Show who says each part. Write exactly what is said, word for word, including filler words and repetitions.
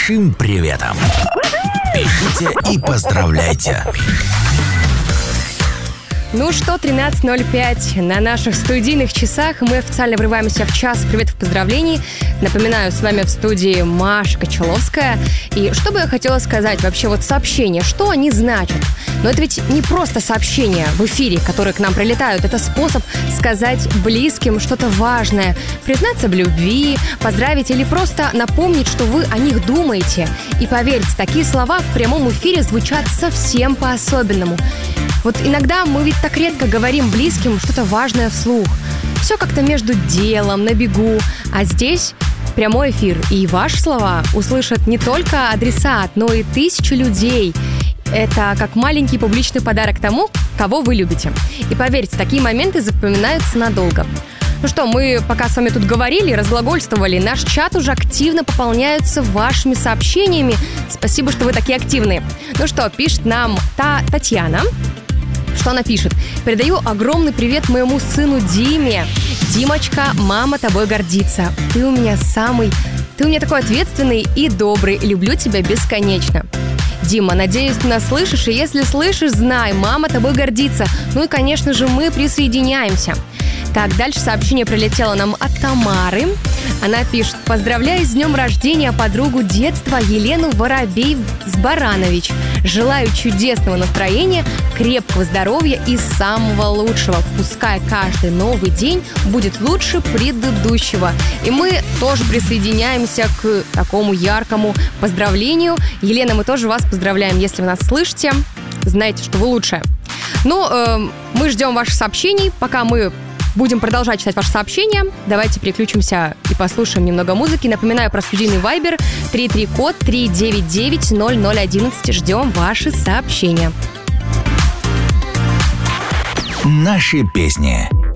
Speaker 1: большим приветом. Пишите и поздравляйте.
Speaker 2: Ну что, тринадцать ноль пять на наших студийных часах. Мы официально врываемся в час приветов и поздравлений. Напоминаю, с вами в студии Маша Кочаловская. И что бы я хотела сказать вообще, вот сообщения, что они значат? Но это ведь не просто сообщения в эфире, которые к нам прилетают. Это способ сказать близким что-то важное, признаться в любви, поздравить или просто напомнить, что вы о них думаете. И поверьте, такие слова в прямом эфире звучат совсем по-особенному. Вот иногда мы ведь так редко говорим близким что-то важное вслух. Все как-то между делом, на бегу. А здесь прямой эфир. И ваши слова услышат не только адресат, но и тысячи людей. Это как маленький публичный подарок тому, кого вы любите. И поверьте, такие моменты запоминаются надолго. Ну что, мы пока с вами тут говорили, разглагольствовали. Наш чат уже активно пополняется вашими сообщениями. Спасибо, что вы такие активные. Ну что, пишет нам та Татьяна. Что она пишет? Передаю огромный привет моему сыну Диме. Димочка, мама тобой гордится. Ты у меня самый... Ты у меня такой ответственный и добрый. Люблю тебя бесконечно. Дима, надеюсь, ты нас слышишь. И если слышишь, знай, мама тобой гордится. Ну и, конечно же, мы присоединяемся. Так, дальше сообщение прилетело нам от Тамары. Она пишет: поздравляю с днем рождения подругу детства Елену Воробей-Баранович. Желаю чудесного настроения, крепкого здоровья и самого лучшего. Пускай каждый новый день будет лучше предыдущего. И мы тоже присоединяемся к такому яркому поздравлению. Елена, мы тоже вас поздравляем. Если вы нас слышите, знайте, что вы лучшая. Ну, э, мы ждем ваших сообщений. Пока мы будем продолжать читать ваши сообщения, давайте переключимся и послушаем немного музыки. Напоминаю про студийный вайбер три три код три девять девять ноль ноль одиннадцать. Ждем ваши сообщения.
Speaker 1: Наши песни.